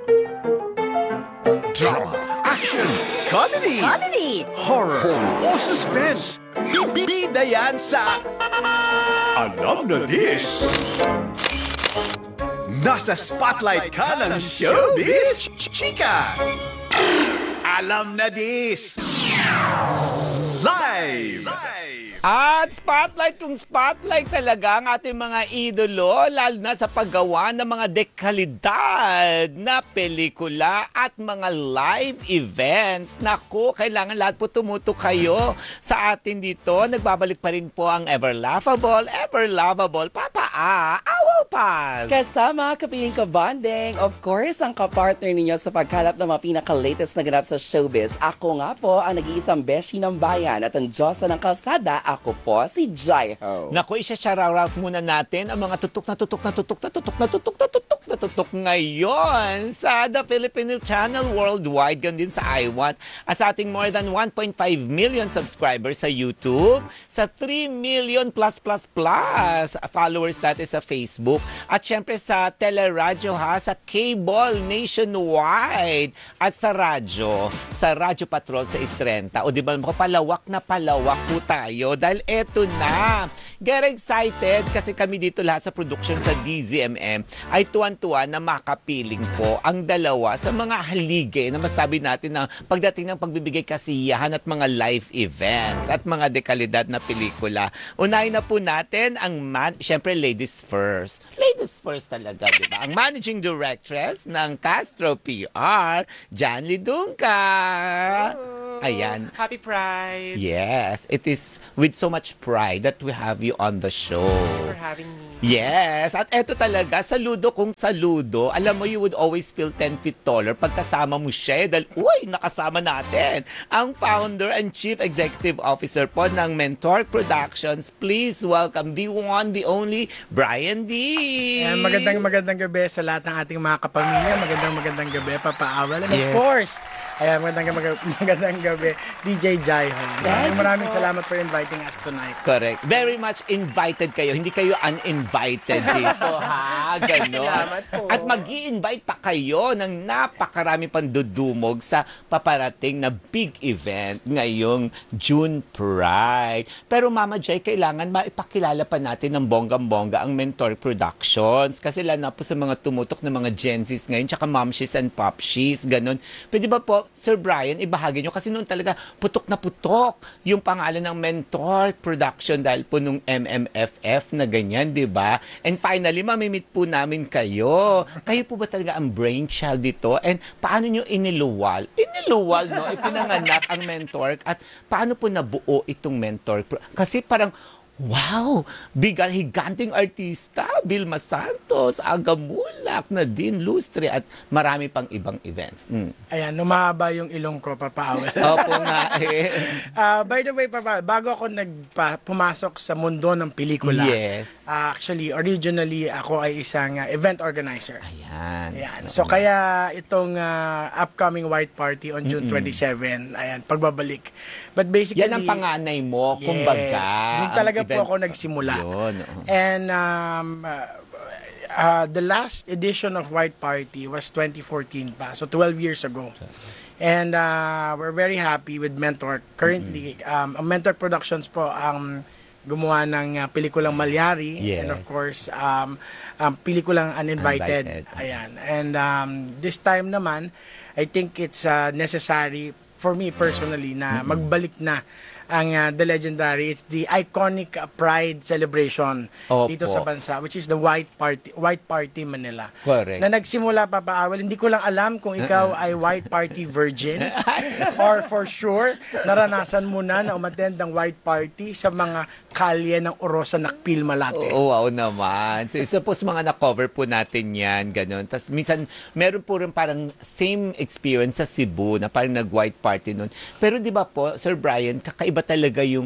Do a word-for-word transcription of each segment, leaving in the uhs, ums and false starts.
Drama, action, comedy, Comedy! horror, o suspense. Bibida yan sa Alam na This. Nasa spotlight ka ng showbiz, chika. Alam na This. Live. At spotlight kung spotlight talaga ang ating mga idolo, lalo na sa paggawa ng mga dekalidad na pelikula at mga live events. Naku, kailangan lahat po tumuto kayo sa atin dito. Nagbabalik pa rin po ang ever laughable, ever lovable Papa A, Awal Paz. Kasama kapiling ka-bonding, of course, ang kapartner ninyo sa pagkalap ng mga pinaka-latest na ganap sa showbiz. Ako nga po ang nag-iisang beshi ng bayan at ang Diyosa ng kalsada. Ako po si Jaiho. Naku, isa-shoutout muna natin ang mga tutok na tutok na tutok na tutok na tutok na tutok na tutok ngayon sa The Filipino Channel worldwide, ganun din sa I W A T at sa ating more than one point five million subscribers sa YouTube, sa three million plus plus plus followers natin sa Facebook, at syempre sa teleradyo ha, sa cable nationwide, at sa radyo, sa Radyo Patrol sa Istrenta. O di ba, palawak na palawak po tayo dahil eto na. Get excited kasi kami dito lahat sa production sa D Z M M ay tuwan-tuwa na makapiling po ang dalawa sa mga halige na masabi natin na pagdating ng pagbibigay kasiyahan at mga live events at mga dekalidad na pelikula. Unahin na po natin ang man, syempre ladies first. Ladies first talaga, di ba? Ang managing directress ng Castro P R, Jan Lidungka. Ayan. Happy Pride! Yes, it is with so much pride that we have you on the show. For having me. Yes, at eto talaga, saludo kung saludo. Alam mo, you would always feel ten feet taller pagkasama mo siya. Dahil, uy, nakasama natin ang founder and chief executive officer po ng Mentor Productions. Please welcome the one, the only, Brian D. Ayan, magandang magandang gabi sa lahat ng ating mga kapamilya. Magandang magandang gabi, Papa Awal. And Yes. of course, ayan, magandang mag- magandang gabi, D J Jaiho. Maraming maraming salamat for inviting us tonight. Correct. Very much invited kayo. Hindi kayo uninvited dito, ha? Ganon. Salamat po. At mag-i-invite pa kayo ng napakarami pang dudumog sa paparating na big event ngayong June Pride. Pero Mama Jai, kailangan maipakilala pa natin ng bonggang-bongga ang Mentor Productions. Kasi lalo na po sa mga tumutok ng mga Gen Zs ngayon, tsaka Momshies and Popshies, ganon. Pwede ba po, Sir Brian, ibahagi nyo? Kasi noon talaga, putok na putok yung pangalan ng Mentor Production dahil po nung M M F F na ganyan, di ba? And finally, mamimit po namin kayo. Kayo po ba talaga ang brainchild dito? And paano nyo iniluwal? Iniluwal, no? Ipinanganak ang Mentor. At paano po nabuo itong Mentor? Kasi parang, wow! Bigal, higanting artista, Vilma Santos, Aga Mulak, Nadine Lustre, at marami pang ibang events. Mm. Ayan, lumaba yung ilong ko, Papa Awal. Opo nga eh. Uh, by the way, Papa, bago ako nagpa- pumasok sa mundo ng pelikula, Yes. uh, actually, originally, ako ay isang uh, event organizer. Ayan. Ayan. So, kaya itong uh, upcoming White Party on June twenty-seventh, ayan, pagbabalik. But basically, Yan ang panganay mo, yes, kumbaga. doon ang talaga po event- ako nagsimula. Yun, oo. And um, uh, uh, the last edition of White Party was twenty fourteen pa, so twelve years ago. And uh, we're very happy with Mentor. Currently, um, ang Mentor Productions po ang gumawa ng uh, pelikulang Malyari, Yes. and of course, um, um, pelikulang Uninvited. Uninvited. Ayan. And um, this time naman, I think it's uh, necessary for me personally na magbalik na ang uh, the legendary, it's the iconic uh, Pride celebration Opo. dito sa bansa, which is the White Party, White Party Manila. Correct. Na nagsimula, Papa Awal, hindi ko lang alam kung ikaw ay White Party virgin or for sure naranasan mo na na umattend ng White Party sa mga kalye ng Orosa Nakpil Malate. Oo, wow naman. So, isa po sa mga na-cover po natin yan, ganun. Tapos minsan, meron po rin parang same experience sa Cebu na parang nag-white party nun. Pero di ba po, Sir Brian, kakaiba talaga yung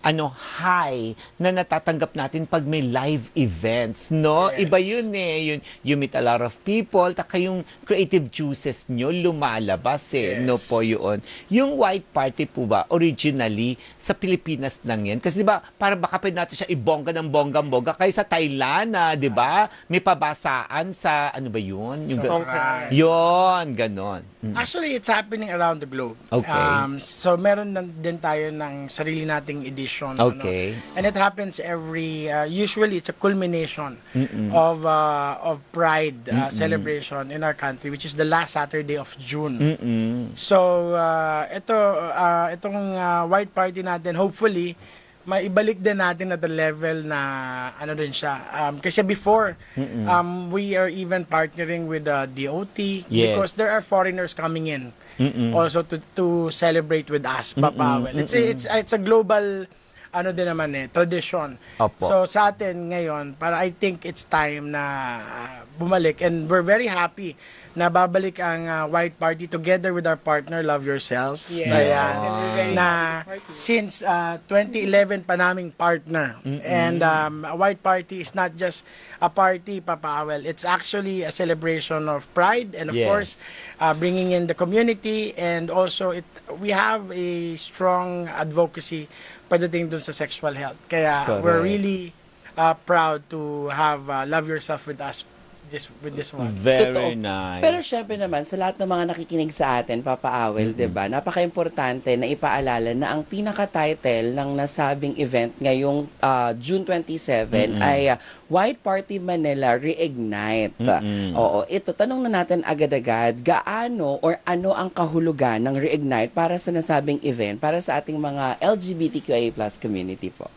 ano high na natatanggap natin pag may live events, no? Yes. Iba yun eh. Yun, you meet a lot of people, taka yung creative juices nyo lumalabas eh. Yes. No po yun. Yung white party po ba, originally, sa Pilipinas lang yan? Kasi di ba, para baka pwede natin siya ibongga ng bonggang-bongga. Kaya sa Thailand, ah, di ba, may pabasaan sa, ano ba yun? Yung, Songkran. yun, ganon. Mm. Actually, it's happening around the globe. Okay. Um, so, meron na din tayo ng sarili nating edition. Okay. Ano? And it happens every, uh, usually it's a culmination of uh, of Pride uh, celebration in our country, which is the last Saturday of June. Mm-mm. So, uh, ito, uh, itong uh, white party natin, hopefully, maibalik din natin at the level na ano din siya. Um, kasi before, um, we are even partnering with the D O T Yes. because there are foreigners coming in Mm-mm. also to to celebrate with us, Papawel. It's a, it's a- it's a global ano din naman eh, tradition. Opo. So sa atin ngayon, para I think it's time na uh, bumalik, and we're very happy na babalik ang uh, White Party together with our partner Love Yourself. Yes. Ayan. And we're very Na happy party. since uh, twenty eleven pa naming partner. And um, a White Party is not just a party, Papa Awel. It's actually a celebration of pride and of Yes. course uh, bringing in the community, and also it we have a strong advocacy pagdating dun sa sexual health. Kaya we're Correct. really uh, proud to have uh, Love Yourself with us this with this one. Very Totoo. nice. Pero syempre naman, sa lahat ng mga nakikinig sa atin, Papa Awel, di ba, napaka-importante na ipaalala na ang pinaka-title ng nasabing event ngayong ah, June twenty-seven ay ah, White Party Manila Reignite. Mm-mm. Oo, ito, tanong na natin agad-agad, gaano or ano ang kahulugan ng Reignite para sa nasabing event para sa ating mga L G B T Q I A plus community po?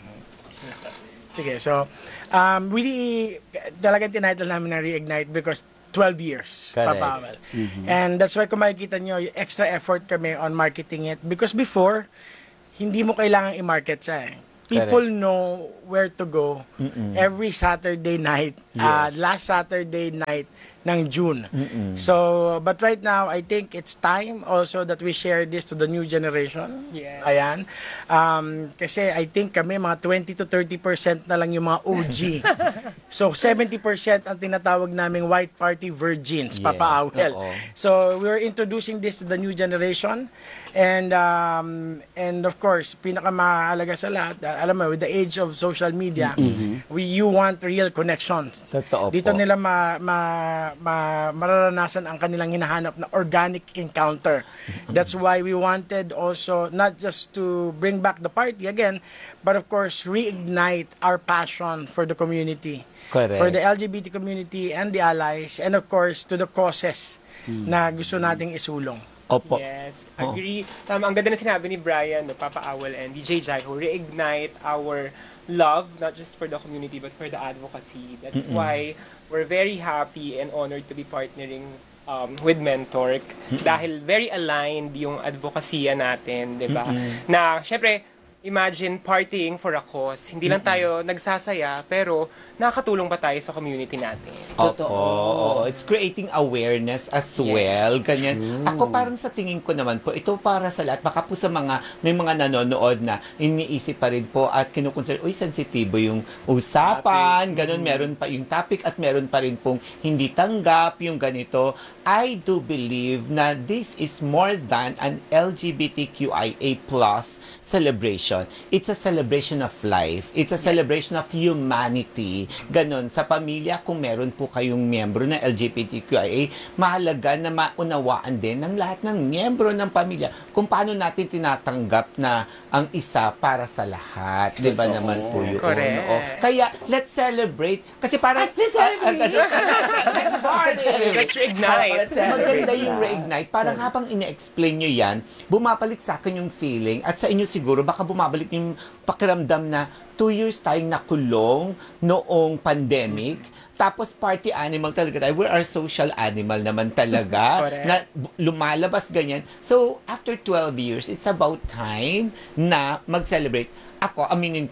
Sige, so um, we talagang tinitle namin na Reignite because twelve years, Correct. Papa Awel. And that's why kung makikita nyo, yung extra effort kami on marketing it. Because before, hindi mo kailangan i-market siya eh. People Correct. know where to go every Saturday night, uh, last Saturday night ng June. So, but right now, I think it's time also that we share this to the new generation. Yes. Ayan. Um, kasi I think kami mga twenty to thirty percent na lang yung mga O G. So, seventy percent ang tinatawag naming White Party Virgins, Yes. Papa Awel. Oo. So, we're introducing this to the new generation. And um, and of course, pinakamahalaga sa lahat, uh, alam mo, with the age of social media, we you want real connections. Totoo Dito po. nila ma, ma, ma, mararanasan ang kanilang hinahanap na organic encounter. That's why we wanted also not just to bring back the party again, but of course reignite our passion for the community. Correct. For the L G B T community and the allies, and of course to the causes na gusto nating isulong. Opo. Yes, Oh. agree. Tama, ang ganda na sinabi ni Brian, no, Papa Awel and D J Jai, who reignite our love, not just for the community, but for the advocacy. That's why we're very happy and honored to be partnering um, with Mentork dahil very aligned yung advokasya natin, di ba? Na, syempre, imagine partying for a cause. Hindi lang tayo nagsasaya, pero nakakatulong ba tayo sa community natin? Totoo. Oo. It's creating awareness as Yes. well. Ganyan. Ako parang sa tingin ko naman po, ito para sa lahat. Baka po sa mga, may mga nanonood na iniisip pa rin po at kinukonsider, uy, sensitibo yung usapan. Ganon, meron pa yung topic at meron pa rin pong hindi tanggap yung ganito. I do believe na this is more than an L G B T Q I A plus celebration. It's a celebration of life. It's a celebration of humanity. Ganon. Sa pamilya, kung meron po kayong miyembro ng L G B T Q I A, mahalaga na maunawaan din ng lahat ng miyembro ng pamilya kung paano natin tinatanggap na ang isa para sa lahat. Di ba naman po yun? Correct. Oo. Kaya, let's celebrate. Kasi parang... let's celebrate! let's party! Let's reignite. Let's celebrate Maganda yung na. reignite. Parang habang ine-explain nyo yan, bumabalik sa akin yung feeling at sa inyo siguro, baka bumabalik yung pakiramdam na two years tayong nakulong noong pandemic. Tapos party animal talaga tayo. We are social animal naman talaga. Correct. Na bu- lumalabas ganyan. So, after twelve years, it's about time na mag-celebrate. Ako, aminin ko,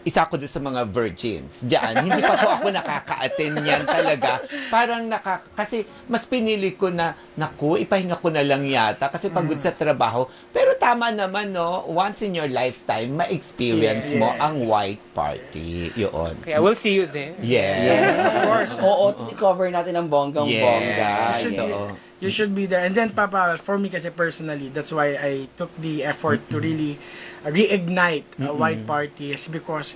isa ko doon sa mga virgins diyan. Hindi pa po ako nakaka-attend yan talaga. Parang naka, kasi mas pinili ko na, naku, ipahinga ko na lang yata kasi pagod sa trabaho. Pero tama naman, no? Once in your lifetime, ma-experience Yes, mo yes. ang white party. Yun. Kaya we'll see you there. Yes. Of course. Oo, si cover natin ng bonggang-bongga. Yes. You should, So, you should be there. And then, Papa, for me kasi personally, that's why I took the effort to really reignite a white party is because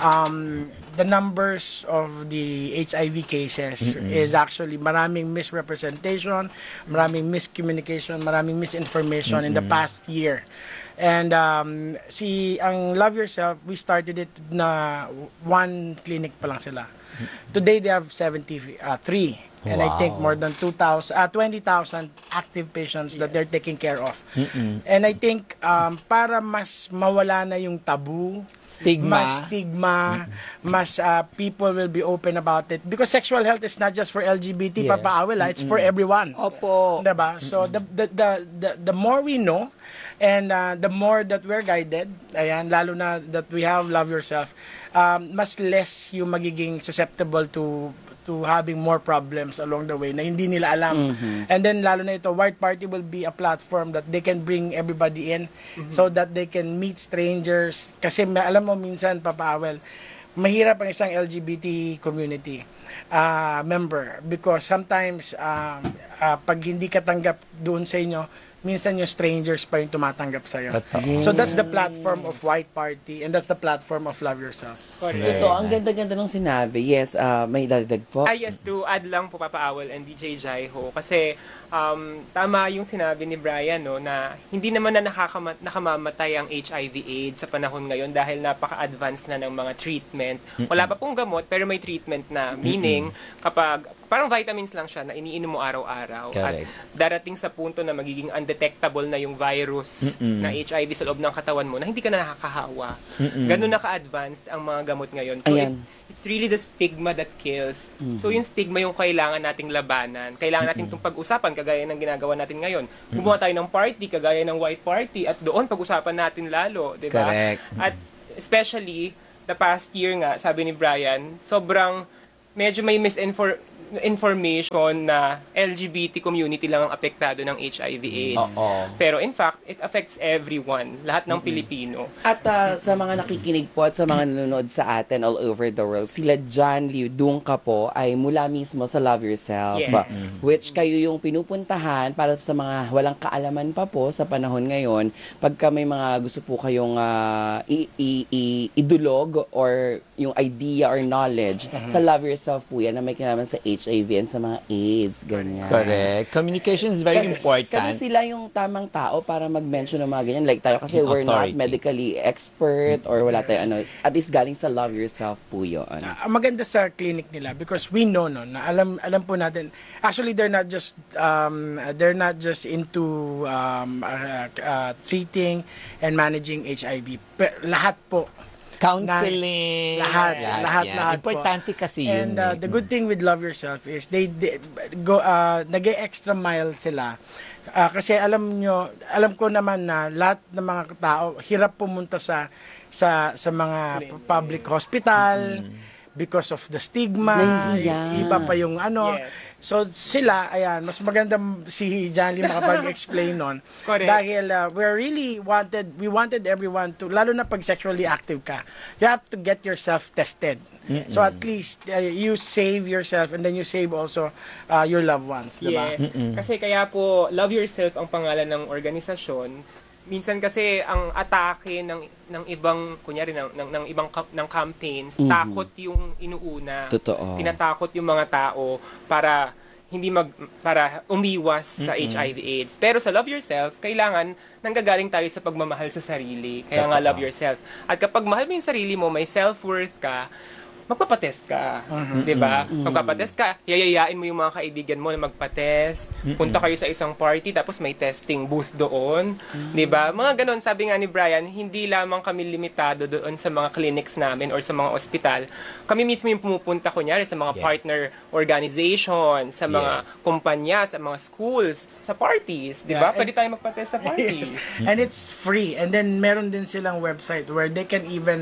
um, the numbers of the H I V cases is actually maraming misrepresentation, maraming miscommunication, maraming misinformation in the past year. And um, si ang Love Yourself, we started it na one clinic pa lang sila. Today they have seventy-three. And I think more than two thousand, uh, twenty thousand active patients that they're taking care of. And I think um, para mas mawala na yung tabu, Stigma. mas stigma, mas uh, people will be open about it. Because sexual health is not just for L G B T, Yes. Papa Awel, ah, it's for everyone. Opo. Diba? So the, the, the, the, the more we know, and uh, the more that we're guided, ayan, lalo na that we have Love Yourself, um, mas less yung magiging susceptible to to having more problems along the way na hindi nila alam. And then lalo na ito, White Party will be a platform that they can bring everybody in so that they can meet strangers. Kasi may- alam mo minsan, Papa Awel, mahirap ang isang L G B T community uh, member because sometimes um, uh, pag hindi ka tanggap doon sa inyo, minsan yung strangers pa yung tumatanggap sa'yo. So that's the platform of White Party and that's the platform of Love Yourself. Correct. Totoo, ang ganda-ganda nung sinabi. Yes, ah, may dadagdag po. Ah, yes, to add lang po Papa Awel and D J Jaiho kasi um, tama yung sinabi ni Brian no na hindi naman na nakakama- nakamamatay ang H I V AIDS sa panahon ngayon dahil napaka-advanced na ng mga treatment. Wala pa pong gamot pero may treatment na meaning kapag parang vitamins lang siya na iniinom mo araw-araw Correct. at darating sa punto na magiging undetectable na yung virus na H I V sa loob ng katawan mo na hindi ka na nakakahawa. Ganun na ka-advanced ang mga gamot ngayon. So Ayan. it, it's really the stigma that kills. So yung stigma yung kailangan nating labanan. Kailangan nating itong pag-usapan kagaya ng ginagawa natin ngayon. Gumawa tayo ng party kagaya ng White Party at doon pag-usapan natin lalo, 'di ba? Correct. At especially the past year nga, sabi ni Brian, sobrang medyo may misinfor information na L G B T community lang ang apektado ng H I V AIDS. Oo. Pero in fact, it affects everyone, lahat ng Pilipino. At ah, sa mga nakikinig po at sa mga nanonood sa atin all over the world, sila John Liu Dungka po ay mula mismo sa Love Yourself, Yes. ah, which kayo yung pinupuntahan para sa mga walang kaalaman pa po sa panahon ngayon. Pagka may mga gusto po kayong ah, i- i- i- idulog or yung idea or knowledge, sa Love Yourself po yan na may kinalaman sa H I V and sa mga AIDS, ganyan. correct. Communication is very Kasi- important. Kasi sila yung tamang tao para mag-mention ng mga ganyan. Like tayo kasi Yung we're not authority. medically expert or wala tayo ano. At least galing sa Love Yourself po yun. Ah, maganda sa clinic nila because we know no na alam alam po natin actually they're not just um, they're not just into um, uh, uh, treating and managing H I V. Pe- lahat po. Counseling. Lahat, lahat, yan. lahat po. Importante kasi yun. And uh, eh. the good thing with Love Yourself is they, they go uh, nag-extra mile sila. Uh, kasi alam nyo, alam ko naman na lahat ng mga tao hirap pumunta sa sa sa mga public hospital because of the stigma, Nahihiya. iba pa yung ano. Yes. So sila, ayan, mas maganda si John Lee makapag-explain nun. Correct. Dahil uh, we really wanted, we wanted everyone to, lalo na pag sexually active ka, you have to get yourself tested. So at least uh, you save yourself and then you save also uh, your loved ones, diba? Yes. Kasi kaya po, Love Yourself ang pangalan ng organisasyon. Minsan kasi ang atake ng ng ibang kunyari ng ng, ng ibang ka- ng campaigns, takot yung inuuna. Totoo. Tinatakot yung mga tao para hindi mag para umiwas sa H I V AIDS. Pero sa Love Yourself, kailangan nanggagaling tayo sa pagmamahal sa sarili. Kaya nga Love Yourself. At kapag mahal mo yung sarili mo, may self-worth ka, magpapatest ka. Di ba? Magpapatest ka, yayayain mo yung mga kaibigan mo na magpatest. Punta kayo sa isang party, tapos may testing booth doon. Di ba? Mga ganon, sabi nga ni Brian, hindi lamang kami limitado doon sa mga clinics namin or sa mga ospital. Kami mismo yung pumupunta, kunyari, sa mga Yes. partner organization, sa mga Yes. kumpanya, sa mga schools, sa parties. Di ba? Yeah, Pwede tayo magpatest sa parties. And it's free. And then meron din silang website where they can even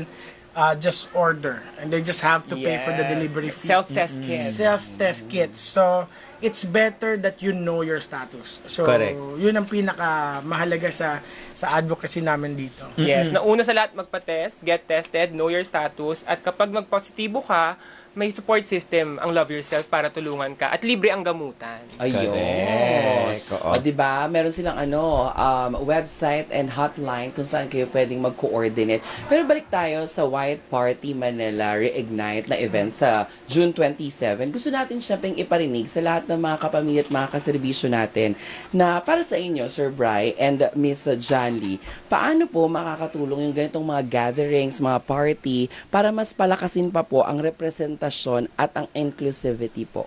uh, just order, and they just have to pay for the Yes. delivery fee. Self-test kits. Self-test kits. So, it's better that you know your status. So, Correct. yun ang pinaka mahalaga sa sa advocacy namin dito. Yes, nauna sa lahat magpa-test, get tested, know your status, at kapag magpositibo ka, may support system ang Love Yourself para tulungan ka at libre ang gamutan. Ayun. Correct. Oo. O, di ba? Meron silang ano, um, website and hotline kung saan kayo pwedeng mag-coordinate. Pero balik tayo sa White Party Manila Reignite na event sa June twenty-seven. Gusto natin siyempre iparinig sa lahat ng mga kapamilya at mga kaserbisyo natin na para sa inyo, Sir Bri and Miss John Lee, paano po makakatulong yung ganitong mga gatherings, mga party para mas palakasin pa po ang representasyon at ang inclusivity po?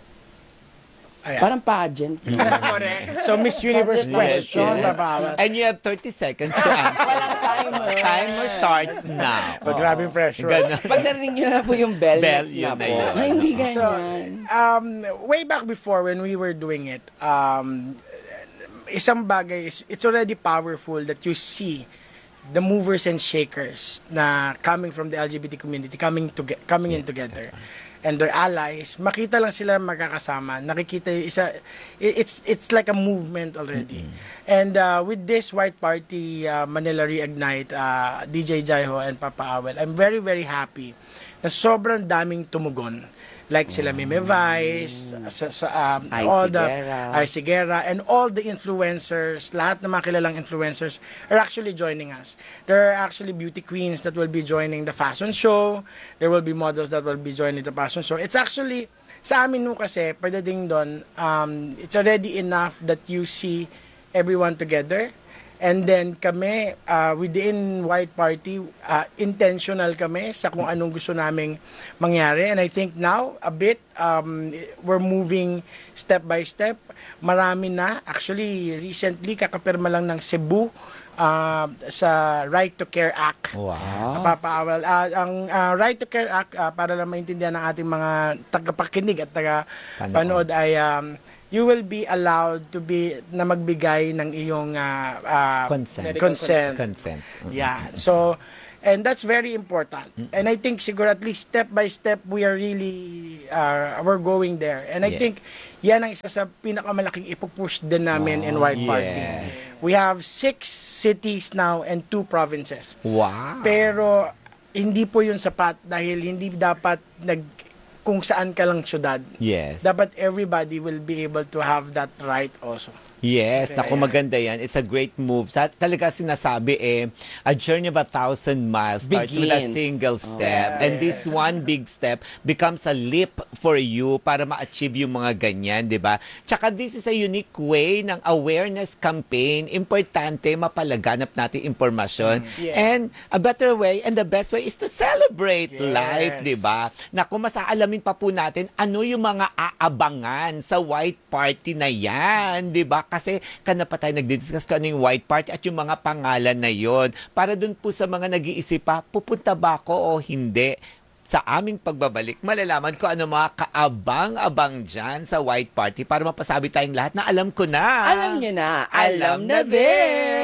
Ayan. Parang pageant. Correct. So, Miss Universe Yes, question, yes. Papa. And you have thirty seconds to answer. Walang timer. Timer starts now. Pag grabing pressure. Ganun. Pag narinig nyo na po yung bell, Bell, next yun na na po. yun. Ay, hindi So, ganyan. um, way back before when we were doing it, um, isang bagay is, it's already powerful that you see the movers and shakers na coming from the L G B T community, coming to coming in together. And their allies, makita lang sila magkakasama. Nakikita yung isa, it's it's like a movement already. And uh, with this White Party uh, Manila Reignite, uh, D J Jaiho and Papa Awel, I'm very very happy na sobrang daming tumugon. Like sila Mime Vice, sa, sa, um, Ay all the Sigera. Ay Sigera, and all the influencers, lahat ng mga kilalang influencers are actually joining us. There are actually beauty queens that will be joining the fashion show. There will be models that will be joining the fashion show. It's actually, sa amin no kasi, pagdating doon, um, it's already enough that you see everyone together. And then kami, uh, within White Party, uh, intentional kami sa kung anong gusto naming mangyari. And I think now, a bit, um, we're moving step by step. Marami na. Actually, recently, kakapirma lang ng Cebu uh, sa Right to Care Act. Wow. Papa Awel. Uh, ang uh, Right to Care Act, uh, para lang maintindihan ng ating mga tagapakinig at tagapanood ay um, you will be allowed to be na magbigay ng iyong uh, uh, Consent. consent. Consent. Yeah. So, and that's very important. And I think siguro at least step by step we are really uh, we're going there. And I Yes. think yan ang isa sa pinakamalaking ipupush din namin in White Party. Yes. We have six cities now and two provinces. Wow. Pero hindi po yun sapat dahil hindi dapat nag kung saan ka lang syudad. Yes. Dapat everybody will be able to have that right also. Yes, naku, maganda yan. It's a great move. Sa, talaga sinasabi eh, a journey of a thousand miles starts with a Begins. single step. And this one big step becomes a leap for you para ma-achieve yung mga ganyan, di ba? Tsaka this is a unique way ng awareness campaign. Importante, mapalaganap natin impormasyon. Yeah. And a better way and the best way is to celebrate Yes. life, di ba? Naku, masaalamin pa po natin ano yung mga aabangan sa White Party na yan, di ba? Kasi kana pa tayo nagdi-discuss kung ano yung White Party at yung mga pangalan na yon. Para dun po sa mga nag-iisip pa, pupunta ba ako o hindi? Sa aming pagbabalik, malalaman ko ano mga kaabang-abang dyan sa White Party para mapasabi tayong lahat na alam ko na. Alam nyo na, alam na din!